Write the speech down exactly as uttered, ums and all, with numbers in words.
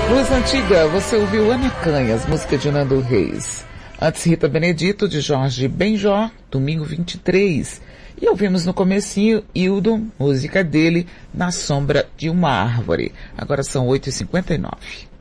Luz Antiga, você ouviu Ana Canhas, música de Nando Reis. Antes, Rita Benedito, de Jorge Benjó, domingo vinte e três. E ouvimos no comecinho, Hildon, música dele, Na Sombra de uma Árvore. Agora são oito e cinquenta e nove.